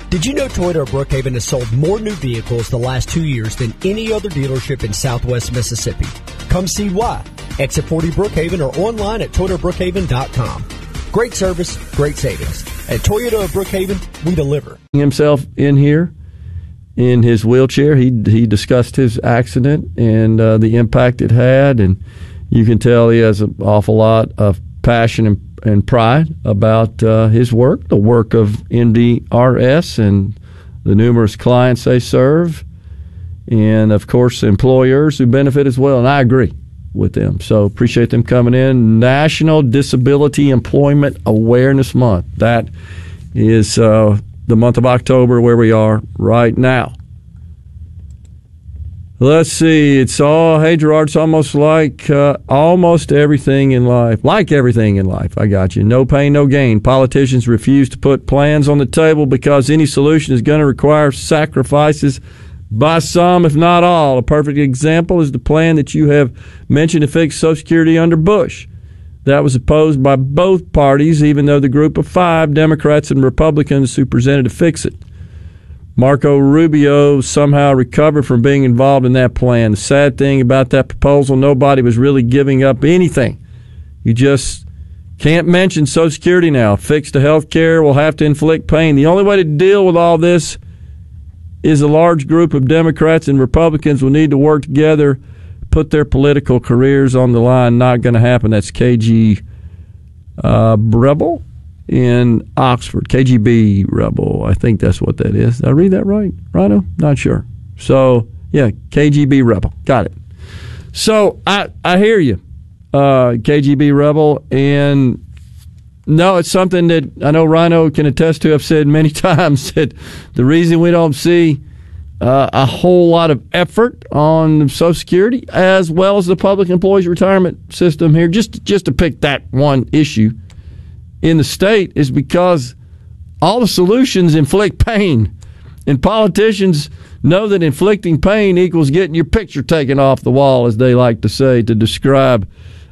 Did you know Toyota of Brookhaven has sold more new vehicles the last 2 years than any other dealership in Southwest Mississippi? Come see why. Exit 40 Brookhaven or online at ToyotaBrookhaven.com. Great service, great savings. At Toyota of Brookhaven, we deliver. Himself in here in his wheelchair. He discussed his accident and the impact it had, and you can tell he has an awful lot of passion and pride about his work, the work of NDRS and the numerous clients they serve, and, of course, employers who benefit as well, and I agree with them. So appreciate them coming in. National Disability Employment Awareness Month. That is the month of October where we are right now. Let's see. Hey, Gerard, it's almost like almost everything in life. Like everything in life. I got you. No pain, no gain. Politicians refuse to put plans on the table because any solution is going to require sacrifices by some, if not all. A perfect example is the plan that you have mentioned to fix Social Security under Bush. That was opposed by both parties, even though the group of 5 Democrats and Republicans who presented to fix it. Marco Rubio somehow recovered from being involved in that plan. The sad thing about that proposal, nobody was really giving up anything. You just can't mention Social Security now. Fix the health care will have to inflict pain. The only way to deal with all this is a large group of Democrats and Republicans will need to work together, put their political careers on the line. Not going to happen. That's KG Rebel in Oxford. KGB Rebel. I think that's what that is. Did I read that right? Rhino? Not sure. So, yeah, KGB Rebel. Got it. So, I hear you, KGB Rebel. And, no, it's something that I know Rhino can attest to. I've said many times that the reason we don't see a whole lot of effort on Social Security as well as the public employees retirement system here, just to pick that one issue in the state, is because all the solutions inflict pain. And politicians know that inflicting pain equals getting your picture taken off the wall, as they like to say, to describe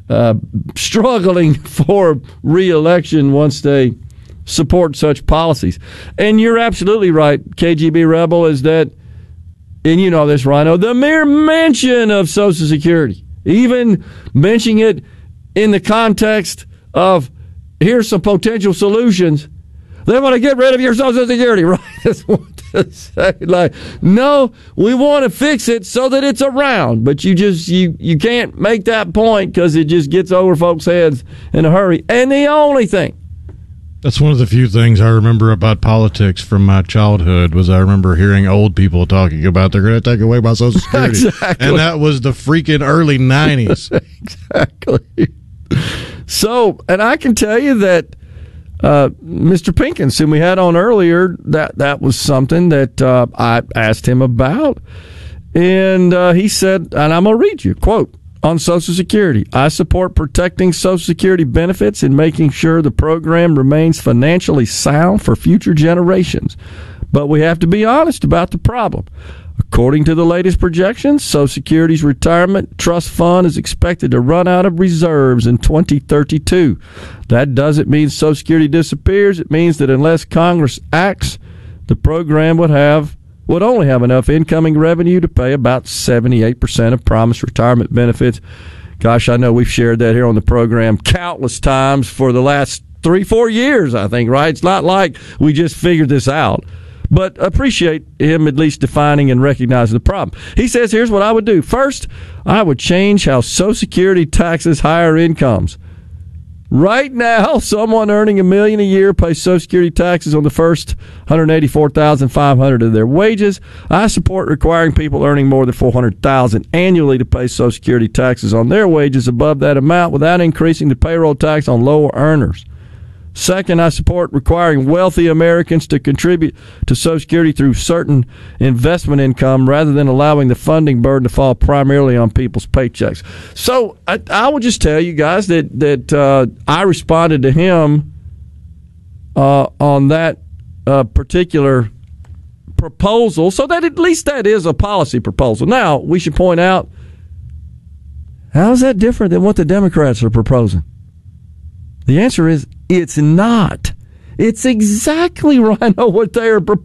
struggling for re-election once they support such policies. And you're absolutely right, KGB Rebel, is that, and you know this, Rhino, the mere mention of Social Security, even mentioning it in the context of here's some potential solutions, they want to get rid of your Social Security, right? That's what to say. Like, no, we want to fix it so that it's around. But you can't make that point because it just gets over folks' heads in a hurry. And the only thing, that's one of the few things I remember about politics from my childhood, was I remember hearing old people talking about they're going to take away my Social Security. Exactly. And that was the freaking early 90s. Exactly. So, and I can tell you that Mr. Pinkins, whom we had on earlier, that was something that I asked him about. And he said, and I'm going to read you, quote, on Social Security, I support protecting Social Security benefits and making sure the program remains financially sound for future generations. But we have to be honest about the problem. According to the latest projections, Social Security's retirement trust fund is expected to run out of reserves in 2032. That doesn't mean Social Security disappears. It means that unless Congress acts, the program would only have enough incoming revenue to pay about 78% of promised retirement benefits. Gosh, I know we've shared that here on the program countless times for the last 3-4 years, I think, right? It's not like we just figured this out. But appreciate him at least defining and recognizing the problem. He says, here's what I would do. First, I would change how Social Security taxes higher incomes. Right now, someone earning $1 million a year pays Social Security taxes on the first $184,500 of their wages. I support requiring people earning more than $400,000 annually to pay Social Security taxes on their wages above that amount without increasing the payroll tax on lower earners. Second, I support requiring wealthy Americans to contribute to Social Security through certain investment income rather than allowing the funding burden to fall primarily on people's paychecks. So I will just tell you guys that I responded to him on that particular proposal, so that at least that is a policy proposal. Now, we should point out, how is that different than what the Democrats are proposing? The answer is it's not. It's exactly, Rhino, what they are proposing.